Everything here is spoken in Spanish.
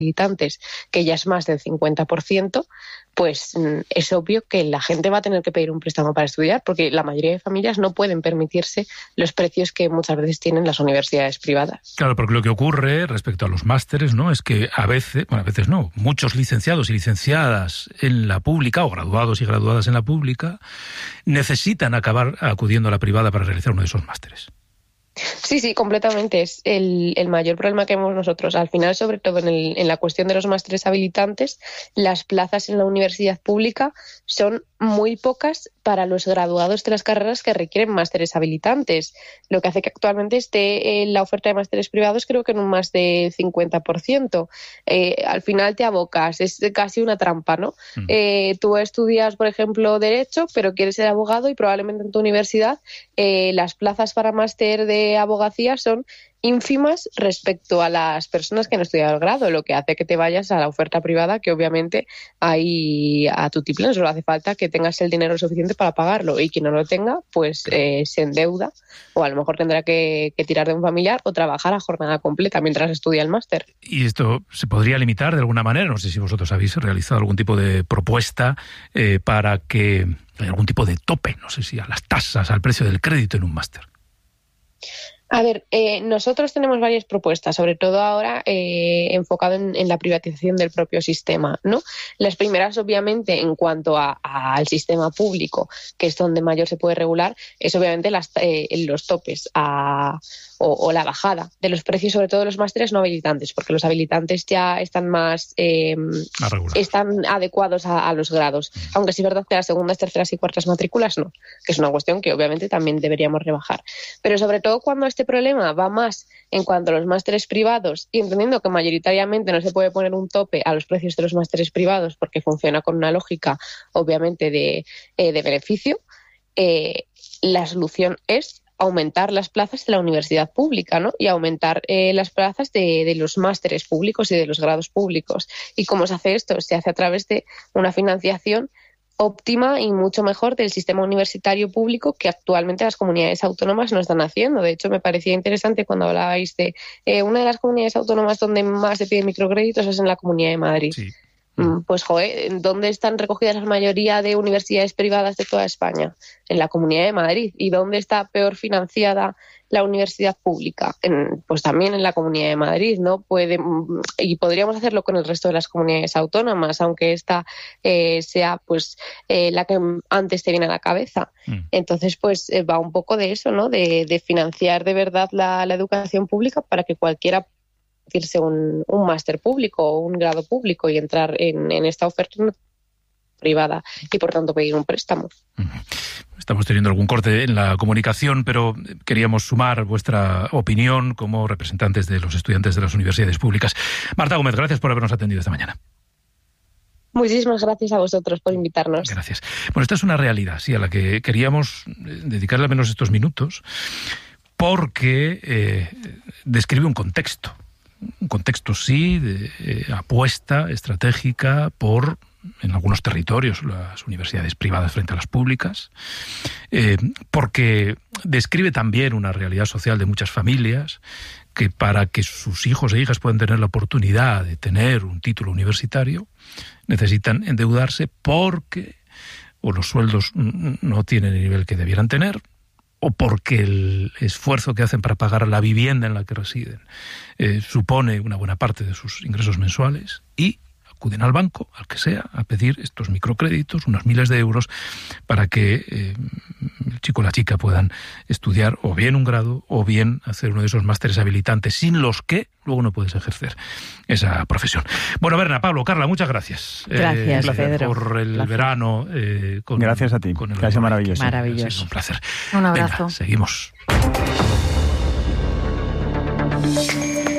habilitantes, que ya es más del 50%, pues es obvio que la gente va a tener que pedir un préstamo para estudiar, porque la mayoría de familias no pueden permitirse los precios que muchas veces tienen las universidades privadas. Claro, porque lo que ocurre respecto a los másteres, ¿no?, es que a veces no, muchos licenciados y licenciadas en la pública, o graduados y graduadas en la pública, necesitan acabar acudiendo a la privada para realizar uno de esos másteres. Sí, completamente. Es el mayor problema que vemos nosotros. Al final, sobre todo en la cuestión de los másteres habilitantes, las plazas en la universidad pública son muy pocas para los graduados de las carreras que requieren másteres habilitantes, lo que hace que actualmente esté la oferta de másteres privados creo que en un más de 50%. Al final te abocas, es casi una trampa, ¿no? Tú estudias, por ejemplo, Derecho, pero quieres ser abogado y probablemente en tu universidad las plazas para máster de abogacía son ínfimas respecto a las personas que han estudiado el grado, lo que hace que te vayas a la oferta privada, que obviamente ahí a tu tiplén solo hace falta que tengas el dinero suficiente para pagarlo, y quien no lo tenga, pues se endeuda, o a lo mejor tendrá que tirar de un familiar o trabajar a jornada completa mientras estudia el máster. ¿Y esto se podría limitar de alguna manera? No sé si vosotros habéis realizado algún tipo de propuesta para que hay algún tipo de tope, no sé si a las tasas, al precio del crédito en un máster. A ver, nosotros tenemos varias propuestas, sobre todo ahora enfocado en la privatización del propio sistema, ¿no? Las primeras, obviamente, en cuanto al sistema público, que es donde mayor se puede regular, es obviamente los topes o la bajada de los precios, sobre todo de los másteres no habilitantes, porque los habilitantes ya están más están adecuados a los grados, aunque sí es verdad que las segundas, terceras y cuartas matrículas no, que es una cuestión que obviamente también deberíamos rebajar. Pero sobre todo cuando este problema va más en cuanto a los másteres privados, y entendiendo que mayoritariamente no se puede poner un tope a los precios de los másteres privados porque funciona con una lógica obviamente de beneficio, la solución es aumentar las plazas de la universidad pública, ¿no? Y aumentar las plazas de los másteres públicos y de los grados públicos. ¿Y cómo se hace esto? Se hace a través de una financiación óptima y mucho mejor del sistema universitario público que actualmente las comunidades autónomas no están haciendo. De hecho, me parecía interesante cuando hablabais de una de las comunidades autónomas donde más se piden microcréditos es en la Comunidad de Madrid. Sí. Pues, ¿dónde están recogidas la mayoría de universidades privadas de toda España? En la Comunidad de Madrid. ¿Y dónde está peor financiada la universidad pública? Pues también en la Comunidad de Madrid, ¿no? Y podríamos hacerlo con el resto de las comunidades autónomas, aunque esta sea pues la que antes te viene a la cabeza. Entonces, pues va un poco de eso, ¿no? De financiar de verdad la educación pública para que cualquiera irse un máster público o un grado público y entrar en esta oferta privada y por tanto pedir un préstamo. Estamos teniendo algún corte en la comunicación, pero queríamos sumar vuestra opinión como representantes de los estudiantes de las universidades públicas. Marta Gómez, gracias por habernos atendido esta mañana. Muchísimas gracias a vosotros por invitarnos. Gracias. Bueno, esta es una realidad, sí, a la que queríamos dedicarle al menos estos minutos, porque describe un contexto. Un contexto, sí, de apuesta estratégica por, en algunos territorios, las universidades privadas frente a las públicas, porque describe también una realidad social de muchas familias que para que sus hijos e hijas puedan tener la oportunidad de tener un título universitario necesitan endeudarse porque o los sueldos no tienen el nivel que debieran tener, o porque el esfuerzo que hacen para pagar la vivienda en la que residen supone una buena parte de sus ingresos mensuales, y acuden al banco, al que sea, a pedir estos microcréditos, unos miles de euros, para que el chico o la chica puedan estudiar o bien un grado o bien hacer uno de esos másteres habilitantes, sin los que luego no puedes ejercer esa profesión. Bueno, Berna, Pablo, Carla, muchas gracias. Gracias, Pedro. Por el verano. Gracias a ti, que ha sido maravilloso. Maravilloso. Ha sido un placer. Un abrazo. Venga, seguimos.